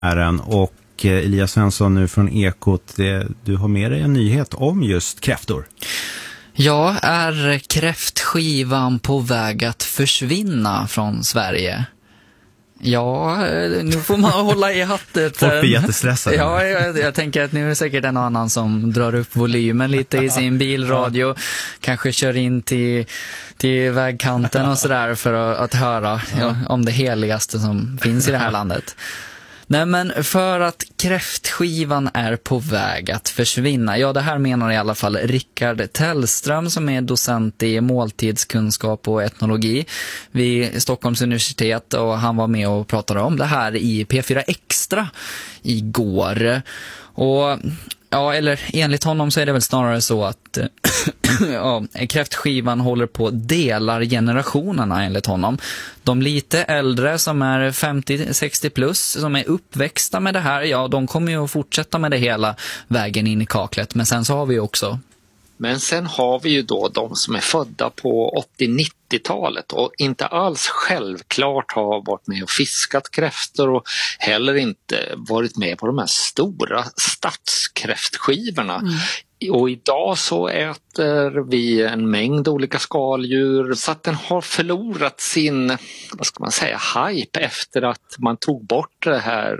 ären. Och Elias Svensson nu från Ekot, du har med dig en nyhet om just kräftor. Ja, är kräftskivan på väg att försvinna från Sverige? Ja, nu får man hålla i hattet. Folk blir jättestressade. Ja, jag tänker att nu är det säkert en annan som drar upp volymen lite i sin bilradio. Kanske kör in till vägkanten och sådär för att höra om det heligaste som finns i det här landet. Nej, men för att kräftskivan är på väg att försvinna. Ja, det här menar i alla fall Rickard Tellström som är docent i måltidskunskap och etnologi vid Stockholms universitet, och han var med och pratade om det här i P4 Extra igår. Och ja, eller enligt honom så är det väl snarare så att kräftskivan håller på delar generationerna enligt honom. De lite äldre som är 50-60 plus, som är uppväxta med det här, ja, de kommer ju att fortsätta med det hela vägen in i kaklet. Men sen så har vi också... Men sen har vi ju då de som är födda på 80-90-talet och inte alls självklart har varit med och fiskat kräftor och heller inte varit med på de här stora stadskräftskivorna. Och idag så äter vi en mängd olika skaldjur, så att den har förlorat sin, vad ska man säga, hype efter att man tog bort det här